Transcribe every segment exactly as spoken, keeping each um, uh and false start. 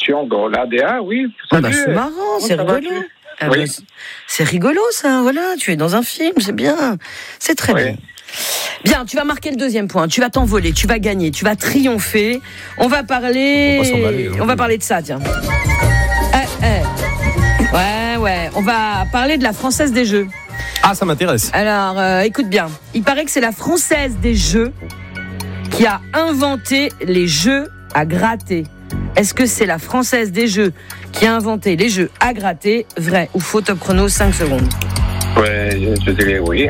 émission dans l'A D A, oui. Ah bah, c'est marrant, c'est rigolo. Ah oui. bah, c'est rigolo ça, voilà, tu es dans un film, c'est bien. C'est très oui. bien. Bien, tu vas marquer le deuxième point, tu vas t'envoler, tu vas gagner, tu vas triompher. On va parler... On va, hein, on va parler de ça, tiens. Eh, eh. Ouais, ouais, on va parler de la Française des Jeux. Ah, ça m'intéresse. Alors, euh, écoute bien, il paraît que c'est la Française des Jeux qui a inventé les jeux à gratter. Est-ce que c'est la Française des Jeux qui a inventé les jeux à gratter? Vrai ou faux? Top chrono, cinq secondes. Ouais, je dirais oui.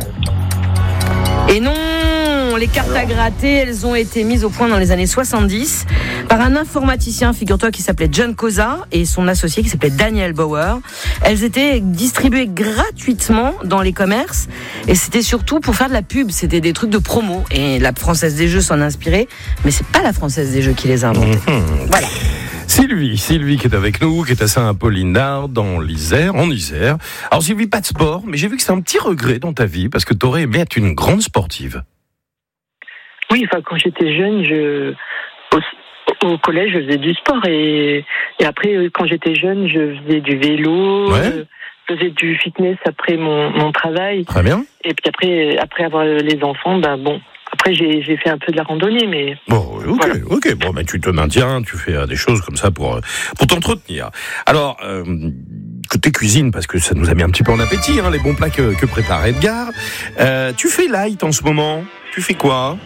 Et non, les cartes à gratter, elles ont été mises au point dans les années soixante-dix par un informaticien, figure-toi, qui s'appelait John Cosa et son associé qui s'appelait Daniel Bauer. Elles étaient distribuées gratuitement dans les commerces et c'était surtout pour faire de la pub, c'était des trucs de promo. Et la Française des Jeux s'en a inspirée, mais c'est pas la Française des Jeux qui les a inventés. Mmh. Voilà. Sylvie, Sylvie qui est avec nous, qui est à Saint-Apollinard, dans l'Isère, en Isère. Alors Sylvie, pas de sport, mais j'ai vu que c'est un petit regret dans ta vie, parce que tu aurais aimé être une grande sportive. Oui, enfin quand j'étais jeune, je au, au collège, je faisais du sport et, et après quand j'étais jeune, je faisais du vélo, ouais. je faisais du fitness après mon, mon travail. Très bien. Et puis après, après avoir les enfants, ben bon. Après, j'ai, j'ai fait un peu de la randonnée, mais... Bon, ok, voilà. ok. Bon, ben, tu te maintiens, tu fais euh, des choses comme ça pour, euh, pour t'entretenir. Alors, euh, côté cuisine, parce que ça nous a mis un petit peu en appétit, hein, les bons plats que, que prépare Edgar. Euh, tu fais light en ce moment? Tu fais quoi?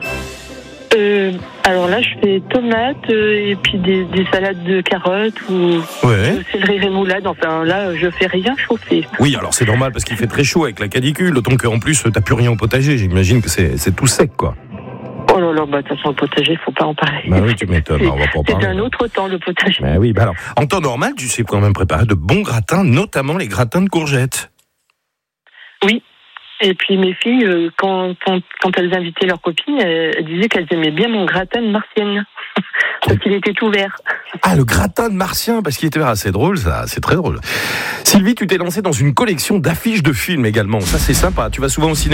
euh, Alors là, je fais tomates euh, et puis des, des salades de carottes ou ouais. de céleri rémoulade. Enfin, là, je fais rien chauffer. Oui, alors c'est normal parce qu'il fait très chaud avec la canicule. D'autant qu'en plus, t'as plus rien au potager. J'imagine que c'est, c'est tout sec, quoi. Oh là là, bah, de toute façon, le potager, faut pas en parler. Bah oui, tu m'étonnes. C'est, on va pas en c'est parler. un autre temps, le potager. Bah oui, bah alors, en temps normal, tu sais quand même préparer de bons gratins, notamment les gratins de courgettes. Oui. Et puis mes filles, euh, quand, quand, quand elles invitaient leurs copines, elles, elles disaient qu'elles aimaient bien mon gratin de martienne. Parce qu'il était tout vert. Ah, le gratin de martien, parce qu'il était vert. Ah, c'est drôle, ça, c'est très drôle. Sylvie, tu t'es lancée dans une collection d'affiches de films également. Ça, c'est sympa. Tu vas souvent au cinéma ?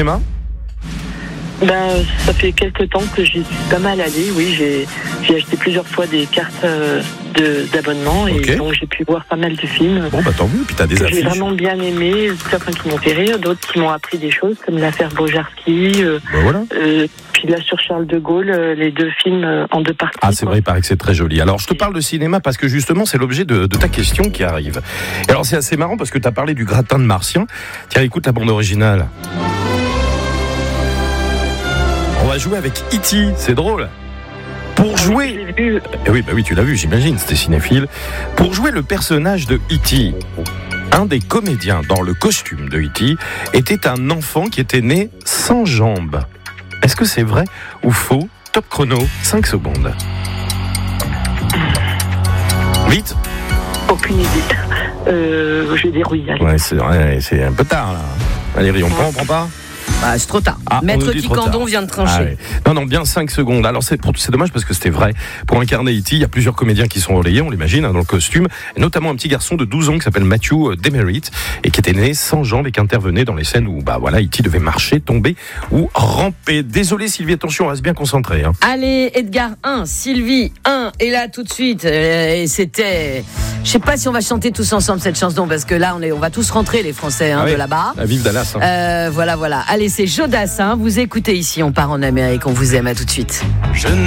Ben, ça fait quelques temps que j'y suis pas mal allée. Oui, j'ai, j'ai acheté plusieurs fois des cartes euh, de, d'abonnement et okay. donc j'ai pu voir pas mal de films. Bon, bah tant mieux. Puis t'as des que affiches. J'ai vraiment bien aimé. Certains qui m'ont fait rire, d'autres qui m'ont appris des choses, comme l'affaire Bojarski. Euh, ben voilà. euh, puis là sur Charles de Gaulle, euh, les deux films euh, en deux parties. Ah, c'est vrai, il paraît que c'est très joli. Alors, je te parle de cinéma parce que justement, c'est l'objet de, de ta question qui arrive. Et alors, c'est assez marrant parce que t'as parlé du gratin de martien. Tiens, écoute la bande originale. On va jouer avec E T, c'est drôle. Pour jouer... Eh oui, bah oui, tu l'as vu, j'imagine, c'était cinéphile. Pour jouer le personnage de E T, un des comédiens dans le costume de E T était un enfant qui était né sans jambes. Est-ce que c'est vrai ou faux? Top chrono, cinq secondes. Vite. Aucune idée. Euh, je vais dire oui. Allez. Ouais, c'est, ouais, c'est un peu tard, là. Valérie, on prend, on prend pas? Bah, c'est trop tard. Ah, Maître Ticandon vient de trancher. Ah, ouais. Non, non, bien cinq secondes. Alors, c'est, c'est dommage parce que c'était vrai. Pour incarner E T, il y a plusieurs comédiens qui sont relayés, on l'imagine, hein, dans le costume. Et notamment un petit garçon de douze ans qui s'appelle Matthew Demerit et qui était né sans jambes et qui intervenait dans les scènes où, bah voilà, E T devait marcher, tomber ou ramper. Désolé, Sylvie, attention, on reste bien concentré. Hein. Allez, Edgar un, Sylvie un. Et là, tout de suite, euh, et c'était... Je sais pas si on va chanter tous ensemble cette chanson parce que là, on, est, on va tous rentrer, les Français, hein, ah oui, de là-bas. La vive Dallas. Hein. Euh, voilà, voilà. Allez, c'est Jodassin. Vous écoutez ici, on part en Amérique, on vous aime, à tout de suite. Je